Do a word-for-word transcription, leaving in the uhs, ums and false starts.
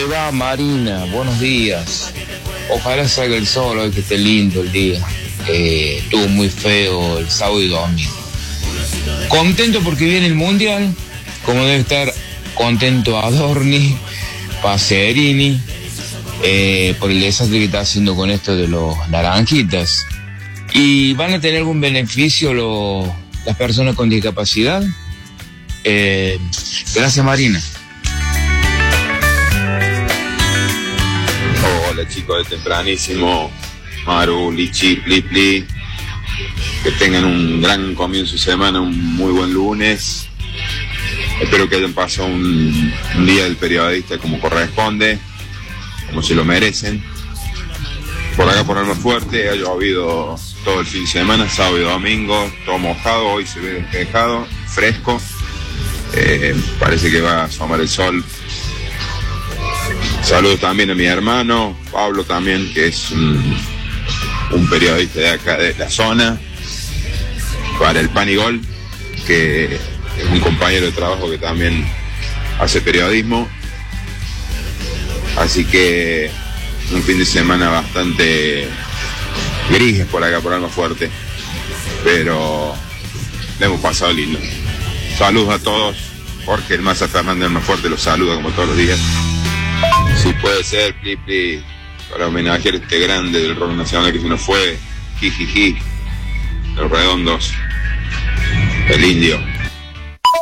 le va, Marina? Buenos días. Ojalá salga el sol hoy, que esté lindo el día. Eh, estuvo muy feo el sábado y domingo. Contento porque viene el Mundial, como debe estar contento Adorni, Pacerini, eh, por el desastre que está haciendo con esto de los naranjitas. ¿Y van a tener algún beneficio los, las personas con discapacidad? Eh, gracias, Marina. Hola, chicos de tempranísimo. Maru, Lichi, Lipli. Que tengan un gran comienzo de semana, un muy buen lunes. Espero que hayan pasado un, un día del periodista como corresponde, como se lo merecen. Por acá, por Almafuerte, ha llovido todo el fin de semana, sábado y domingo, todo mojado. Hoy se ve despejado, fresco. Eh, parece que va a asomar el sol. Saludos también a mi hermano, Pablo también, que es un, un periodista de acá de la zona, para el Pan y Gol, que es un compañero de trabajo que también hace periodismo. Así que un fin de semana bastante gris por acá, por Almafuerte, pero le hemos pasado lindo. Saludos a todos. Jorge, el Maza Fernández de Almafuerte, los saluda como todos los días. Si puede ser, Plipi, para homenajear a este grande del rock nacional que se nos fue, jijiji, los Redondos, el Indio.